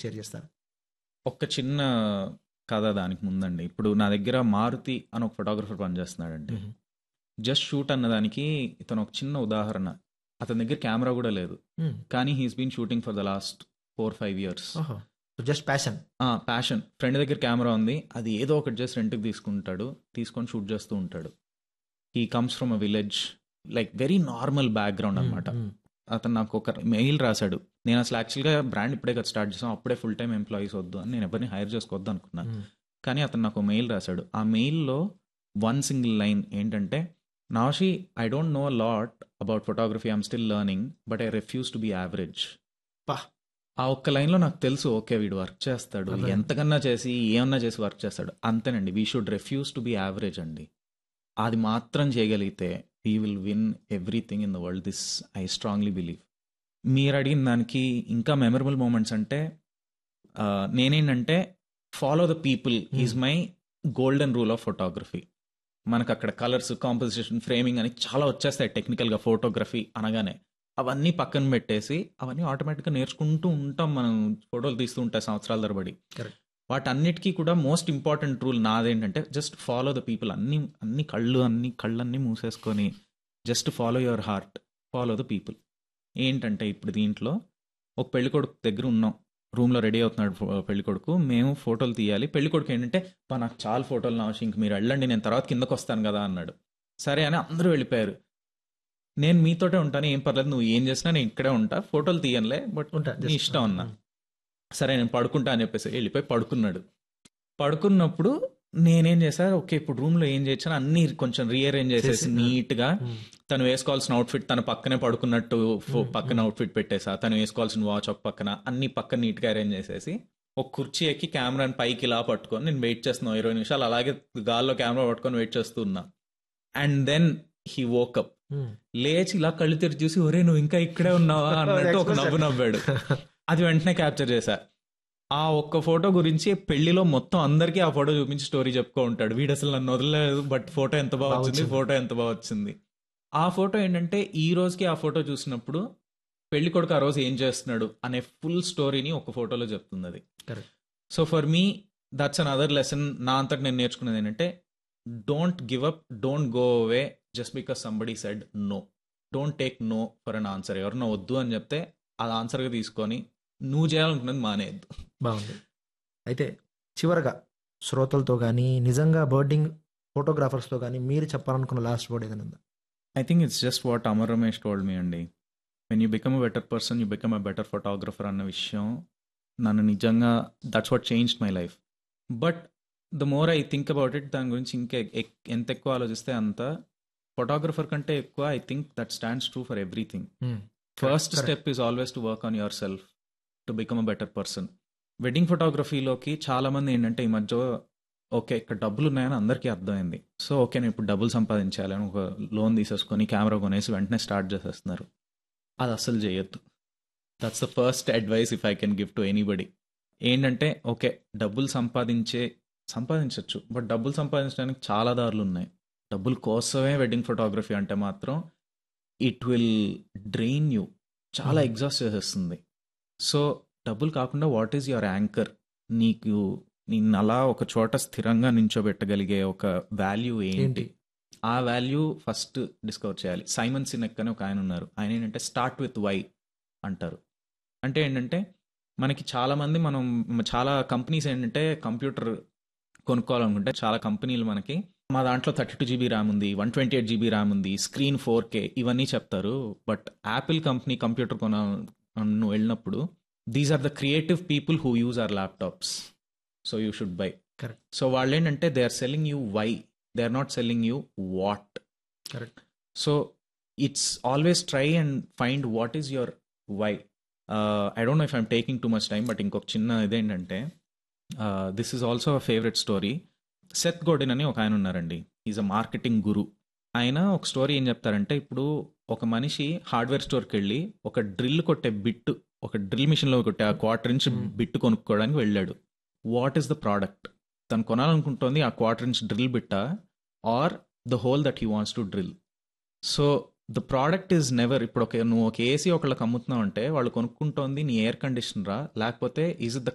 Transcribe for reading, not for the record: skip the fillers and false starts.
Share చేస్తారు? ఒక చిన్న కథ దానికి ముందండి. ఇప్పుడు నా దగ్గర మారుతి అని ఒక ఫోటోగ్రఫర్ పనిచేస్తున్నాడండి. జస్ట్ షూట్ అన్నదానికి ఇతను ఒక చిన్న ఉదాహరణ. అతని దగ్గర కెమెరా కూడా లేదు, కానీ he's been shooting for the last 4-5 years. Just passion. Friend దగ్గర కెమెరా ఉంది, అది ఏదో ఒకటి జస్ట్ రెంట్కి తీసుకొని షూట్ చేస్తూ ఉంటాడు. He comes from a village, like very normal background అనమాట. అతను నాకు ఒక మెయిల్ రాశాడు. నేను అసలు యాక్చువల్గా బ్రాండ్ ఇప్పుడే కదా స్టార్ట్ చేసాం, అప్పుడే ఫుల్ టైమ్ ఎంప్లాయీస్ వద్దు అని నేను ఎవరిని హైర్ చేసుకోవద్దు అనుకున్నా. కానీ అతను నాకు మెయిల్ రాశాడు. ఆ మెయిల్లో వన్ సింగిల్ లైన్ ఏంటంటే, నాషి, I don't know a lot about photography, I'm still learning, but I refuse to be average. ఆ ఒక్క లైన్లో నాకు తెలుసు, ఓకే వీడు వర్క్ చేస్తాడు, ఎంతకన్నా చేసి ఏమన్నా చేసి వర్క్ చేస్తాడు. అంతేనండి, we should refuse to be average అండి. అది మాత్రం చేయగలిగితే we will win everything in the world. This I strongly believe. మీరు అడిగిన దానికి ఇంకా మెమరబుల్ మూమెంట్స్ అంటే, నేనేంటంటే follow the people is my golden rule of photography. మనకు అక్కడ కలర్స్, కాంపోజిషన్, ఫ్రేమింగ్ అని చాలా వచ్చేస్తాయి టెక్నికల్గా ఫోటోగ్రఫీ అనగానే. అవన్నీ పక్కన పెట్టేసి అవన్నీ ఆటోమేటిక్గా నేర్చుకుంటూ ఉంటాం మనం, ఫోటోలు తీస్తూ ఉంటాయి సంవత్సరాల తరబడి. వాటన్నిటికీ కూడా most important rule నాదేంటంటే just follow the people. అన్ని కళ్ళన్నీ మూసేసుకొని just follow your heart, follow the people. ఏంటంటే ఇప్పుడు దీంట్లో ఒక పెళ్ళికొడుకు దగ్గర ఉన్నాం, రూమ్లో రెడీ అవుతున్నాడు పెళ్ళికొడుకు, మేము ఫోటోలు తీయాలి. పెళ్ళికొడుకు ఏంటంటే, నాకు చాలా ఫోటోలు నా ఇంక మీరు వెళ్ళండి, నేను తర్వాత కిందకు వస్తాను కదా అన్నాడు. సరే అని అందరూ వెళ్ళిపోయారు. నేను మీతోటే ఉంటాను, ఏం పర్లేదు, నువ్వు ఏం చేసినా నేను ఇక్కడే ఉంటా, ఫోటోలు తీయనులే, బట్ నీ ఇష్టం అన్నా. సరే నేను పడుకుంటా అని చెప్పేసి వెళ్ళిపోయి పడుకున్నాడు. పడుకున్నప్పుడు నేనేం చేశా, ఓకే ఇప్పుడు రూమ్లో ఏం చేసాను అన్ని కొంచెం రీఅరేంజ్ చేసేసి నీట్గా తను వేసుకోవాల్సిన అవుట్ఫిట్ తను పక్కనే పడుకున్నట్టు పక్కన అవుట్ఫిట్ పెట్టేసా, తను వేసుకోవాల్సిన వాచ్ ఒక పక్కన, అన్ని పక్కన నీట్గా అరేంజ్ చేసేసి ఒక కుర్చీ ఎక్కి కెమెరాని పైకి ఇలా పట్టుకొని నేను వెయిట్ చేస్తున్నాను 20 నిమిషాలు. అలాగే గాల్లో కెమెరా పట్టుకొని వెయిట్ చేస్తున్నా. అండ్ దెన్ హీ వోకప్, లేచి ఇలా కళ్ళు తెరిచి చూసి, ఒరే నువ్వు ఇంకా ఇక్కడే ఉన్నావా అన్నట్టు ఒక నవ్వు నవ్వాడు. అది వెంటనే క్యాప్చర్ చేశా. ఆ ఒక్క ఫోటో గురించి పెళ్లిలో మొత్తం అందరికీ ఆ ఫోటో చూపించి స్టోరీ చెప్పుకో ఉంటాడు. వీడు అసలు నన్ను వదలలేదు, బట్ ఫోటో ఎంత బాగా వచ్చింది. ఆ ఫోటో ఏంటంటే ఈ రోజుకి ఆ ఫోటో చూసినప్పుడు పెళ్లి కొడుకు ఆ రోజు ఏం చేస్తున్నాడు అనే ఫుల్ స్టోరీని ఒక ఫోటోలో చెప్తుంది అది. So for me that's an other lesson. నా అంతటి నేను నేర్చుకున్నది ఏంటంటే, don't give up, don't go away just because somebody said no. Don't take no for an answer. ఎవరన్నా వద్దు అని చెప్తే అది ఆన్సర్గా తీసుకొని నువ్వు చేయాలనుకున్నది మానేయద్దు. బాగుంది. అయితే చివరగా శ్రోతలతో కానీ నిజంగా బర్డింగ్ ఫోటోగ్రాఫర్స్తో కానీ మీరు చెప్పాలనుకున్న లాస్ట్ వర్డ్ ఏదైనా ఉందా? I think it's just what Amar Ramesh told me అండి. When you become a better person, you become a better photographer అన్న విషయం నన్ను నిజంగా that's what changed my life. But the more I think about it, దాని గురించి ఇంకా ఎంత ఎక్కువ ఆలోచిస్తే అంత ఫోటోగ్రఫర్ కంటే ఎక్కువ I think that stands true for everything. First step is always to work on your self to become a better person. Wedding ఫోటోగ్రఫీలోకి చాలా మంది ఏంటంటే ఈ మధ్య ఓకే ఇక్కడ డబ్బులు ఉన్నాయని అందరికీ అర్థమైంది. సో ఓకే నేను ఇప్పుడు డబ్బులు సంపాదించాలని ఒక లోన్ తీసేసుకొని కెమెరా కొనేసి వెంటనే స్టార్ట్ చేసేస్తున్నారు. అది అస్సలు చేయొద్దు. That's the first advice if I can give to anybody. ఏంటంటే ఓకే డబ్బులు సంపాదించవచ్చు, బట్ డబ్బులు సంపాదించడానికి చాలా దారులు ఉన్నాయి. డబ్బుల కోసమే వెడ్డింగ్ ఫోటోగ్రఫీ అంటే మాత్రం ఇట్ విల్ డ్రెయిన్ యూ, చాలా ఎగ్జాస్ట్ చేసేస్తుంది. సో డబ్బులు కాకుండా వాట్ ఈజ్ యువర్ యాంకర్, నిన్ను అలా ఒక చోట స్థిరంగా నించోబెట్టగలిగే ఒక వాల్యూ ఏంటి, ఆ వాల్యూ ఫస్ట్ డిస్కవర్ చేయాలి. సైమన్ సినెక్ అని ఒక ఆయన ఉన్నారు. ఆయన ఏంటంటే స్టార్ట్ విత్ వై అంటారు. అంటే ఏంటంటే మనకి చాలామంది చాలా కంపెనీస్ ఏంటంటే కంప్యూటర్ కొనుక్కోవాలనుకుంటే చాలా కంపెనీలు మనకి మా దాంట్లో 32 GB ర్యామ్ ఉంది, 128 GB ర్యామ్ ఉంది, స్క్రీన్ 4K ఇవన్నీ చెప్తారు. బట్ యాపిల్ కంపెనీ కంప్యూటర్ నువ్వు వెళ్ళినప్పుడు these are the creative people who use our laptops, so you should buy. Correct. So వాళ్ళు ఏంటంటే they are selling you why, they are not selling you what. Correct. So it's always try and find what is your why. I don't know if I'm taking too much time, but ఇంకొక చిన్న ఇదేంటంటే this is also a favourite story. Seth Godin అని ఒక ఆయన ఉన్నారండి, is a marketing గురు. ఆయన ఒక story ఏం చెప్తారంటే, ఇప్పుడు ఒక మనిషి హార్డ్వేర్ స్టోర్కి వెళ్ళి ఒక డ్రిల్ కొట్టే బిట్, ఒక డ్రిల్ మిషన్లో కొట్టే ఆ 1/4 ఇంచ్ బిట్ కొనుక్కోవడానికి వెళ్ళాడు. What is the product? తను కొనాలనుకుంటోంది ఆ 1/4 inch drill బిట్టా are the whole that he wants to drill. So the product is never, ఇప్పుడు నువ్వు ఒక ఏసీ ఒకళ్ళకి అమ్ముతున్నావు అంటే వాళ్ళు కొనుక్కుంటోంది నీ ఎయిర్ కండిషనరా, లేకపోతే ఈజ్ ఇట్ ద